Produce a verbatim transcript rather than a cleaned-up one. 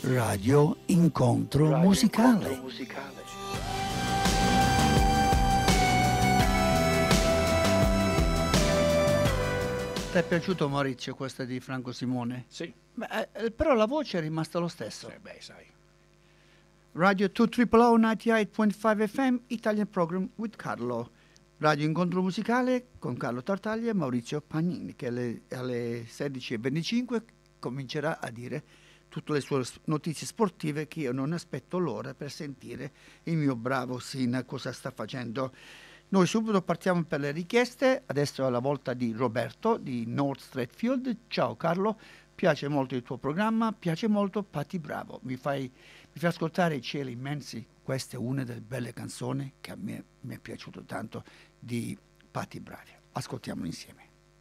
Radio Incontro Radio Musicale. Incontro musicale. Ti è piaciuto, Maurizio, questa di Franco Simone? Sì. Beh, eh, però la voce è rimasta lo stesso. Sì, beh, sai. Radio due zero zero novantaotto punto cinque F M, Italian Program with Carlo. Radio Incontro Musicale con Carlo Tartaglia e Maurizio Pagnini, che alle, alle sedici e venticinque comincerà a dire tutte le sue notizie sportive, che io non aspetto l'ora per sentire il mio bravo Sina cosa sta facendo. Noi subito partiamo per le richieste. Adesso è la volta di Roberto di North Stratfield. Ciao Carlo, piace molto il tuo programma, piace molto Patti Bravo. Mi fai, mi fai ascoltare I cieli immensi. Questa è una delle belle canzoni che a me mi è piaciuto tanto di Patti Bravo. Ascoltiamolo insieme.